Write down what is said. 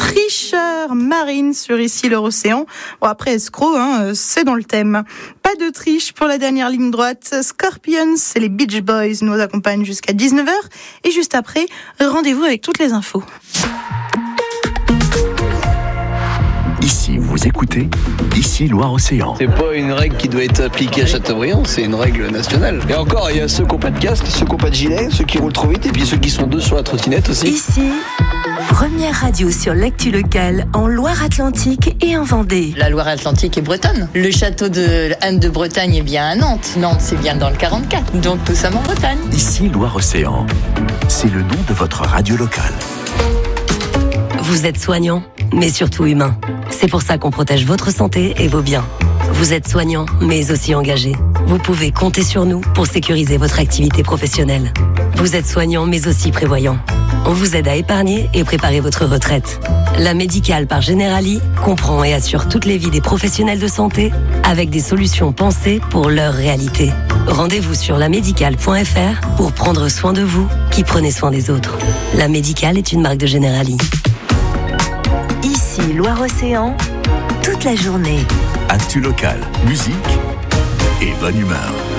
Tricheur Marine sur Ici l'Océan. Bon, après escroc, c'est dans le thème. Pas de triche pour la dernière ligne droite. Scorpions et les Beach Boys nous accompagnent jusqu'à 19h. Et juste après, rendez-vous avec toutes les infos. Ici, vous écoutez Ici Loire-Océan. C'est pas une règle qui doit être appliquée à Châteaubriand, c'est une règle nationale. Et encore, il y a ceux qui n'ont pas de casque, ceux qui n'ont pas de gilet, ceux qui roulent trop vite, et puis ceux qui sont deux sur la trottinette aussi. Ici, première radio sur l'actu locale en Loire-Atlantique et en Vendée. La Loire-Atlantique est bretonne. Le château de Anne de Bretagne est bien à Nantes. Nantes, c'est bien dans le 44. Donc nous sommes en Bretagne. Ici Loire-Océan, c'est le nom de votre radio locale. Vous êtes soignant, mais surtout humain. C'est pour ça qu'on protège votre santé et vos biens. Vous êtes soignant, mais aussi engagé. Vous pouvez compter sur nous pour sécuriser votre activité professionnelle. Vous êtes soignant, mais aussi prévoyant. On vous aide à épargner et préparer votre retraite. La Médicale par Generali comprend et assure toutes les vies des professionnels de santé avec des solutions pensées pour leur réalité. Rendez-vous sur lamédicale.fr pour prendre soin de vous qui prenez soin des autres. La Médicale est une marque de Generali. Ici, Loire-Océan, toute la journée. Actu locale, musique et bonne humeur.